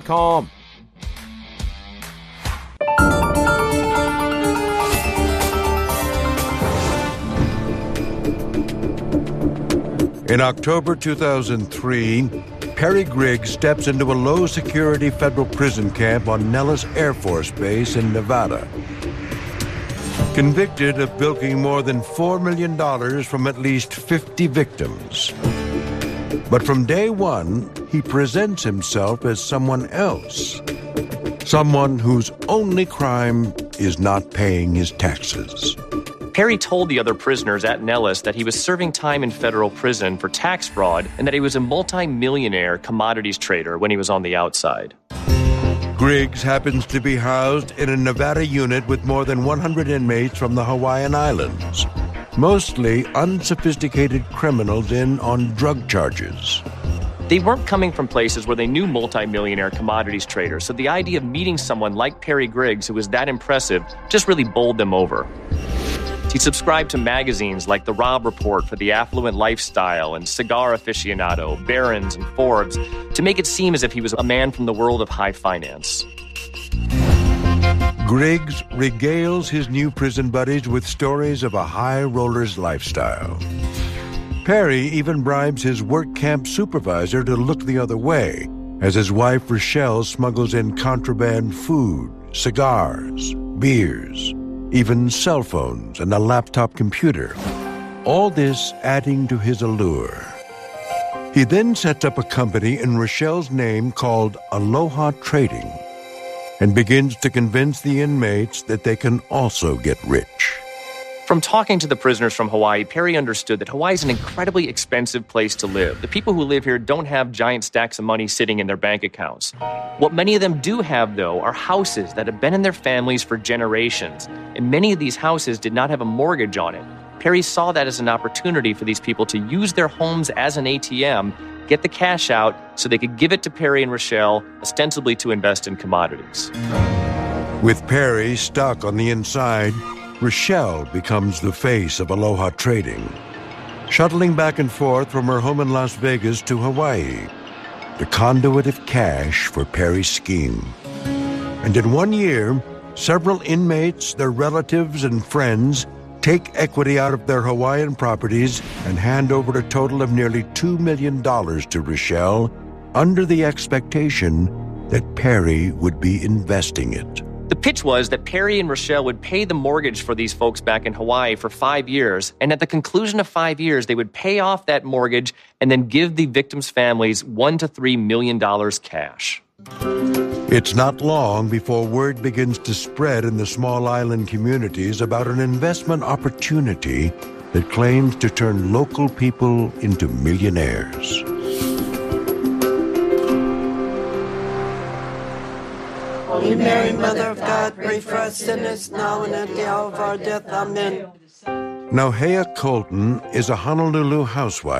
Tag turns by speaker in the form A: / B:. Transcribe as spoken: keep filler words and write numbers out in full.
A: com.
B: In October two thousand three, Perry Griggs steps into a low-security federal prison camp on Nellis Air Force Base in Nevada. Convicted of bilking more than four million dollars from at least fifty victims. But from day one, he presents himself as someone else. Someone whose only crime is not paying his taxes.
C: Perry told the other prisoners at Nellis that he was serving time in federal prison for tax fraud and that he was a multi-millionaire commodities trader when he was on the outside.
B: Griggs happens to be housed in a Nevada unit with more than one hundred inmates from the Hawaiian Islands, mostly unsophisticated criminals in on drug charges.
C: They weren't coming from places where they knew multi-millionaire commodities traders, so the idea of meeting someone like Perry Griggs who was that impressive just really bowled them over. He subscribed to magazines like The Robb Report for the affluent lifestyle and Cigar Aficionado, Barron's, and Forbes to make it seem as if he was a man from the world of high finance.
B: Griggs regales his new prison buddies with stories of a high roller's lifestyle. Perry even bribes his work camp supervisor to look the other way as his wife Rochelle smuggles in contraband food, cigars, beers, even cell phones and a laptop computer. All this adding to his allure. He then sets up a company in Rochelle's name called Aloha Trading and begins to convince the inmates that they can also get rich.
C: From talking to the prisoners from Hawaii, Perry understood that Hawaii is an incredibly expensive place to live. The people who live here don't have giant stacks of money sitting in their bank accounts. What many of them do have, though, are houses that have been in their families for generations, and many of these houses did not have a mortgage on it. Perry saw that as an opportunity for these people to use their homes as an A T M, get the cash out so they could give it to Perry and Rochelle, ostensibly to invest in commodities.
B: With Perry stuck on the inside, Rochelle becomes the face of Aloha Trading, shuttling back and forth from her home in Las Vegas to Hawaii, the conduit of cash for Perry's scheme. And in one year, several inmates, their relatives, and friends take equity out of their Hawaiian properties and hand over a total of nearly two million dollars to Rochelle under the expectation that Perry would be investing it.
C: The pitch was that Perry and Rochelle would pay the mortgage for these folks back in Hawaii for five years, and at the conclusion of five years, they would pay off that mortgage and then give the victims' families one to three million dollars cash.
B: It's not long before word begins to spread in the small island communities about an investment opportunity that claims to turn local people into millionaires.
D: Holy Mary, Mother of God, pray for us sinners now and at the hour of our death. Amen.
B: Now, Hea Colton is a Honolulu housewife.